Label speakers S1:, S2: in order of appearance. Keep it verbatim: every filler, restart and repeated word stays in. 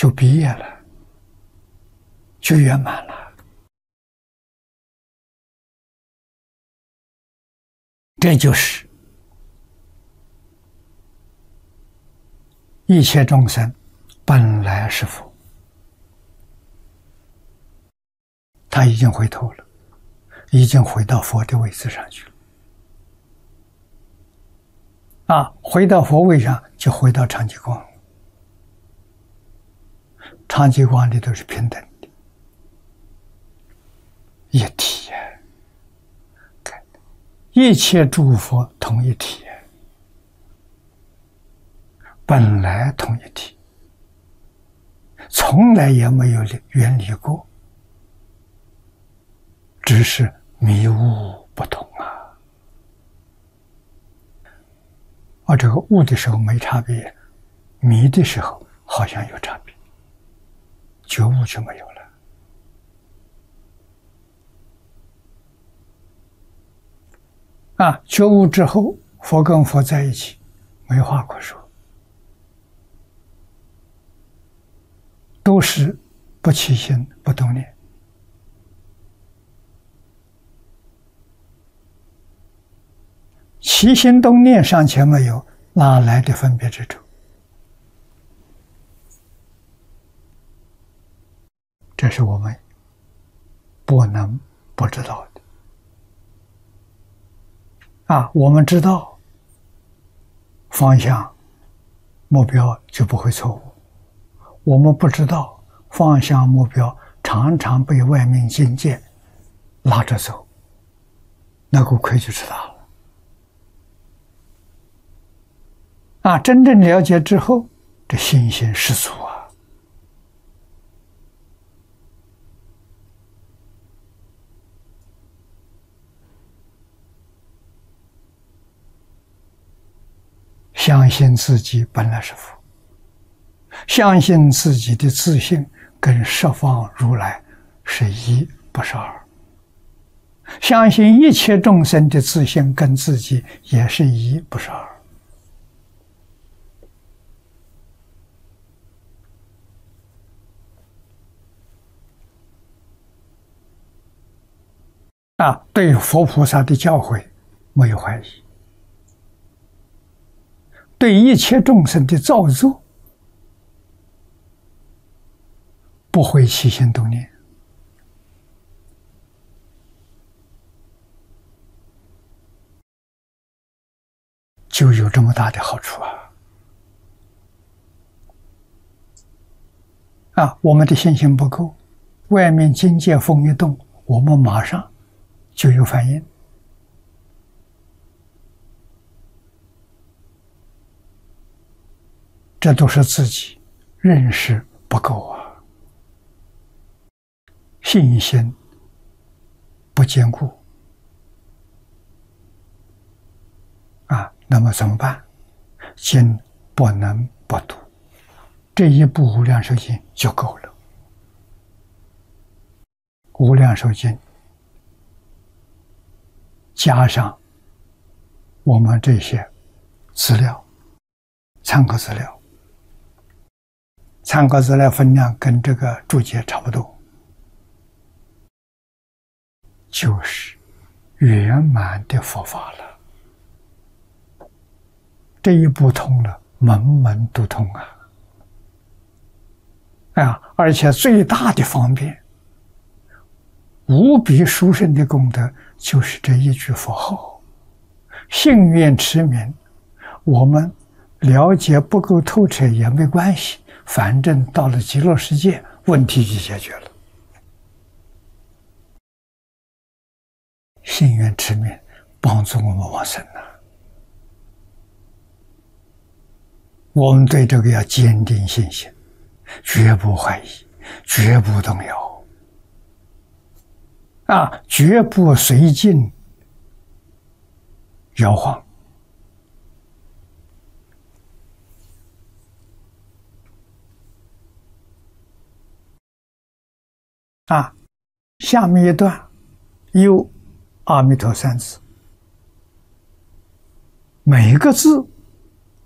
S1: 就毕业了，就圆满了。这就是一切众生本来是佛，他已经回头了，已经回到佛的位置上去了。啊，回到佛位上，就回到常寂光。常寂光里都是平等的，一体呀、啊，一切诸佛同一体、啊，本来同一体，从来也没有远离过，只是迷悟不同啊。而这个悟的时候没差别，迷的时候好像有差别，觉悟就没有了。啊，觉悟之后，佛跟佛在一起，没话可说，都是不起心不动念。起心动念尚且没有，哪来的分别之处？这是我们不能不知道的。啊，我们知道方向、目标就不会错误。我们不知道方向、目标常常被外面境界拉着走，那个亏就吃大了。啊，真正了解之后，这信心十足啊！相信自己本来是佛，相信自己的自信跟十方如来是一，不是二。相信一切众生的自信跟自己也是一，不是二。啊，对佛菩萨的教诲没有怀疑，对一切众生的造作不会起心动念，就有这么大的好处啊！啊，我们的信心不够，外面境界风一动，我们马上就有反应。这都是自己认识不够啊，信心不坚固啊，那么怎么办？经不能不读，这一部《无量寿经》就够了。《无量寿经》加上我们这些资料、参考资料，参考资料分量跟这个注解差不多，就是圆满的佛法了。这一步通了，门门都通啊！啊，而且最大的方便，无比殊胜的功德，就是这一句佛号。信愿持名，我们了解不够透彻也没关系，反正到了极乐世界，问题就解决了。信愿持名帮助我们往生呐、啊。我们对这个要坚定信心，绝不怀疑，绝不动摇，啊，绝不随境摇晃。啊，下面一段有阿弥陀三字，每一个字